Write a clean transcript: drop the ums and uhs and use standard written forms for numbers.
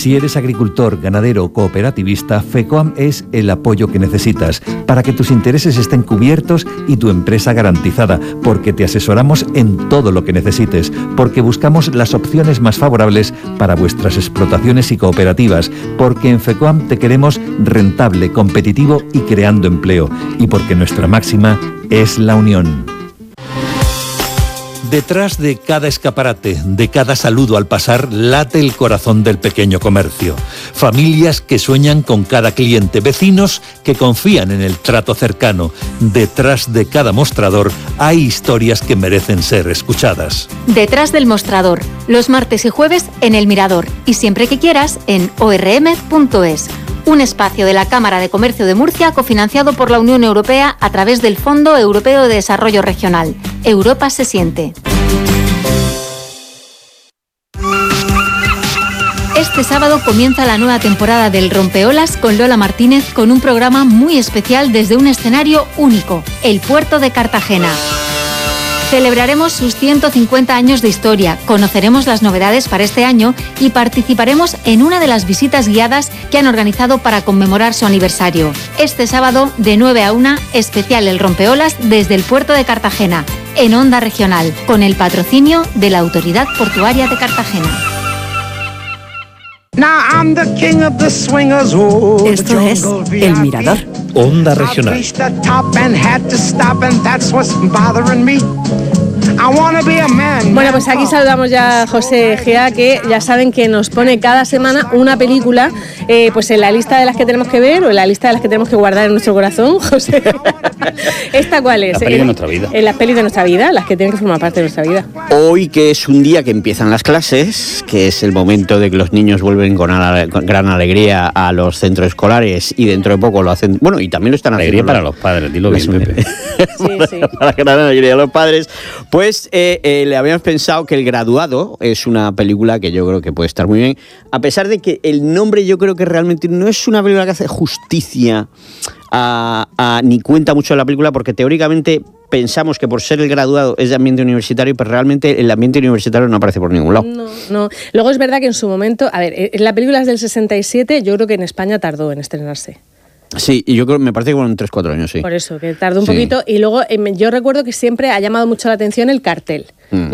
Si eres agricultor, ganadero o cooperativista, FECOAM es el apoyo que necesitas para que tus intereses estén cubiertos y tu empresa garantizada, porque te asesoramos en todo lo que necesites, porque buscamos las opciones más favorables para vuestras explotaciones y cooperativas, porque en FECOAM te queremos rentable, competitivo y creando empleo, y porque nuestra máxima es la unión. Detrás de cada escaparate, de cada saludo al pasar, late el corazón del pequeño comercio. Familias que sueñan con cada cliente, vecinos que confían en el trato cercano. Detrás de cada mostrador hay historias que merecen ser escuchadas. Detrás del mostrador, los martes y jueves en El Mirador y siempre que quieras en orm.es. Un espacio de la Cámara de Comercio de Murcia cofinanciado por la Unión Europea a través del Fondo Europeo de Desarrollo Regional. Europa se siente. Este sábado comienza la nueva temporada del Rompeolas con Lola Martínez con un programa muy especial desde un escenario único, el puerto de Cartagena. Celebraremos sus 150 años de historia, conoceremos las novedades para este año y participaremos en una de las visitas guiadas que han organizado para conmemorar su aniversario. Este sábado, de 9 a 1, especial El Rompeolas desde el puerto de Cartagena, en Onda Regional, con el patrocinio de la Autoridad Portuaria de Cartagena. Esto es El Mirador. Onda Regional. Bueno, pues aquí saludamos ya a José Gea, que ya saben que nos pone cada semana una película, pues en la lista de las que tenemos que ver o en la lista de las que tenemos que guardar en nuestro corazón, José. ¿Esta cuál es? La peli de nuestra vida. En las pelis de nuestra vida, las que tienen que formar parte de nuestra vida. Hoy, que es un día que empiezan las clases, que es el momento de que los niños vuelven con gran alegría a los centros escolares y dentro de poco lo hacen, bueno, y también lo están haciendo. Alegría para los padres, dilo bien, Pepe. Sí. Para la gran alegría de los padres. Pues le habíamos pensado que El Graduado es una película que yo creo que puede estar muy bien, a pesar de que el nombre yo creo que realmente no es una película que hace justicia ni cuenta mucho de la película, porque teóricamente pensamos que por ser El Graduado es de ambiente universitario, pero realmente el ambiente universitario no aparece por ningún lado. No. Luego es verdad que en su momento, a ver, la película es del 67, yo creo que en España tardó en estrenarse. Sí, y yo creo, me parece que fueron 3-4 años, sí. Por eso, que tardó un poquito. Y luego yo recuerdo que siempre ha llamado mucho la atención el cartel.